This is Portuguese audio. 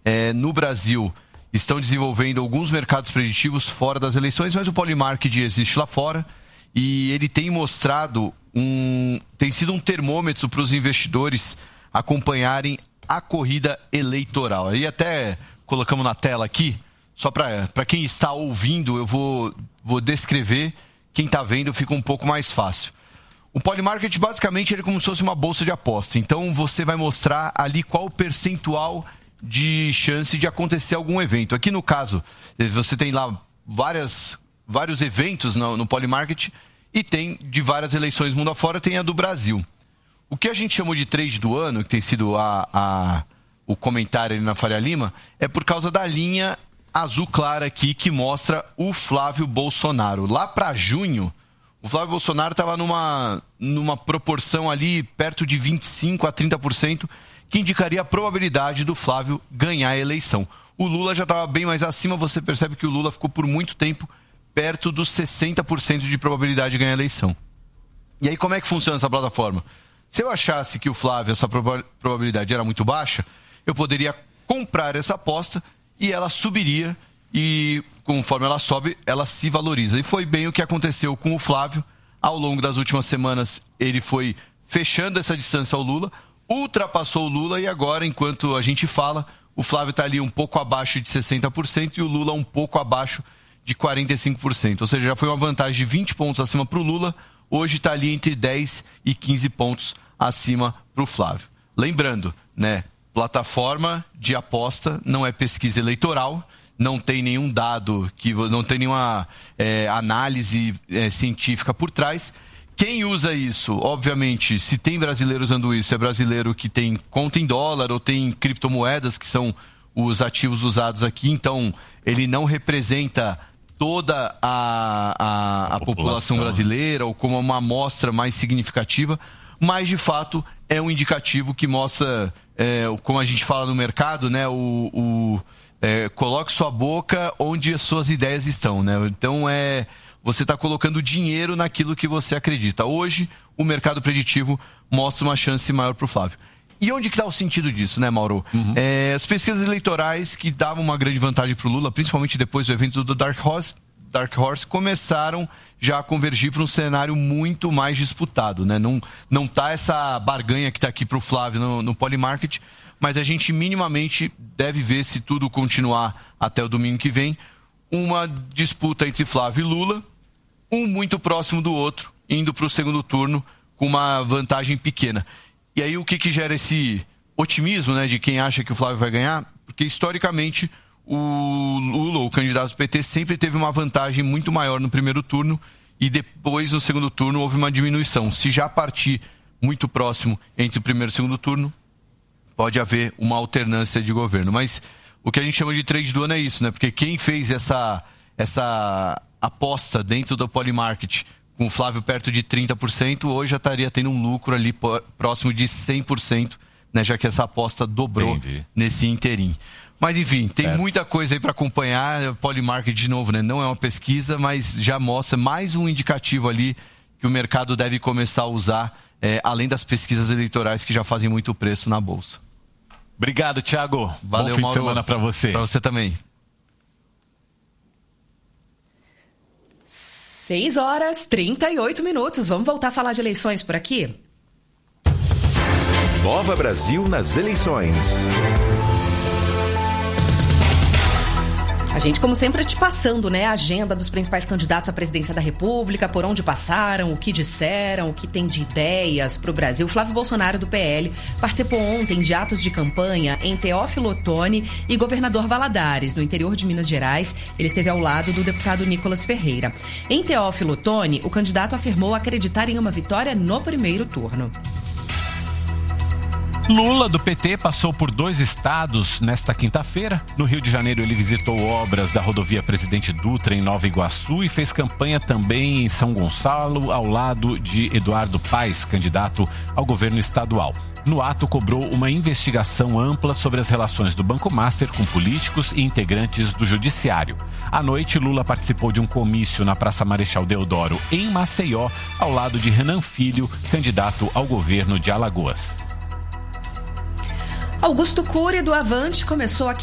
no Brasil estão desenvolvendo alguns mercados preditivos fora das eleições, mas o Polymarket existe lá fora e ele tem mostrado tem sido um termômetro para os investidores acompanharem a corrida eleitoral. Aí até colocamos na tela aqui, só para quem está ouvindo, eu vou descrever, quem está vendo fica um pouco mais fácil. O Polymarket, basicamente, ele é como se fosse uma bolsa de aposta. Então, você vai mostrar ali qual o percentual de chance de acontecer algum evento. Aqui, no caso, você tem lá vários eventos no Polymarket e tem de várias eleições mundo afora, tem a do Brasil. O que a gente chamou de trade do ano, que tem sido o comentário ali na Faria Lima, é por causa da linha azul clara aqui, que mostra o Flávio Bolsonaro. Lá para junho, o Flávio Bolsonaro estava numa proporção ali perto de 25% a 30%, que indicaria a probabilidade do Flávio ganhar a eleição. O Lula já estava bem mais acima, você percebe que o Lula ficou por muito tempo perto dos 60% de probabilidade de ganhar a eleição. E aí como é que funciona essa plataforma? Se eu achasse que o Flávio, essa probabilidade era muito baixa, eu poderia comprar essa aposta e ela subiria e conforme ela sobe, ela se valoriza. E foi bem o que aconteceu com o Flávio. Ao longo das últimas semanas, ele foi fechando essa distância ao Lula, ultrapassou o Lula e agora, enquanto a gente fala, o Flávio está ali um pouco abaixo de 60% e o Lula um pouco abaixo de 45%. Ou seja, já foi uma vantagem de 20 pontos acima para o Lula, hoje está ali entre 10 e 15 pontos acima para o Flávio. Lembrando, né, plataforma de aposta não é pesquisa eleitoral, não tem nenhum dado, não tem nenhuma análise científica por trás. Quem usa isso, obviamente, se tem brasileiro usando isso, é brasileiro que tem conta em dólar ou tem criptomoedas, que são os ativos usados aqui, então ele não representa toda a população brasileira ou como uma amostra mais significativa, mas de fato é um indicativo que mostra, como a gente fala no mercado, né, coloque sua boca onde as suas ideias estão, né? Então você está colocando dinheiro naquilo que você acredita. Hoje, o mercado preditivo mostra uma chance maior para o Flávio. E onde que está o sentido disso, né, Mauro? Uhum. As pesquisas eleitorais que davam uma grande vantagem para o Lula, principalmente depois do evento do Dark Horse, começaram já a convergir para um cenário muito mais disputado, né? Não tá essa barganha que está aqui para o Flávio no Polymarket, mas a gente minimamente deve ver, se tudo continuar até o domingo que vem, uma disputa entre Flávio e Lula, um muito próximo do outro, indo para o segundo turno com uma vantagem pequena. E aí o que gera esse otimismo, né, de quem acha que o Flávio vai ganhar? Porque historicamente o Lula, o candidato do PT, sempre teve uma vantagem muito maior no primeiro turno e depois no segundo turno houve uma diminuição. Se já partir muito próximo entre o primeiro e o segundo turno, pode haver uma alternância de governo. Mas o que a gente chama de trade do ano é isso, né? Porque quem fez essa aposta dentro do Polymarket com o Flávio perto de 30%, hoje já estaria tendo um lucro ali próximo de 100%, né? Já que essa aposta dobrou nesse interim. Mas enfim, tem muita coisa aí para acompanhar. Polymarket, de novo, né? Não é uma pesquisa, mas já mostra mais um indicativo ali que o mercado deve começar a usar, além das pesquisas eleitorais que já fazem muito preço na Bolsa. Obrigado, Thiago. Valeu, bom fim Mauro. de semana para você. Para você também. 6h38. Vamos voltar a falar de eleições por aqui? Nova Brasil nas eleições. A gente, como sempre, te passando, né, a agenda dos principais candidatos à presidência da República, por onde passaram, o que disseram, o que tem de ideias para o Brasil. Flávio Bolsonaro, do PL, participou ontem de atos de campanha em Teófilo Otoni e Governador Valadares, no interior de Minas Gerais. Ele esteve ao lado do deputado Nicolas Ferreira. Em Teófilo Otoni, o candidato afirmou acreditar em uma vitória no primeiro turno. Lula, do PT, passou por 2 estados nesta quinta-feira. No Rio de Janeiro, ele visitou obras da rodovia Presidente Dutra, em Nova Iguaçu, e fez campanha também em São Gonçalo, ao lado de Eduardo Paes, candidato ao governo estadual. No ato, cobrou uma investigação ampla sobre as relações do Banco Master com políticos e integrantes do Judiciário. À noite, Lula participou de um comício na Praça Marechal Deodoro, em Maceió, ao lado de Renan Filho, candidato ao governo de Alagoas. Augusto Cury, do Avante, começou a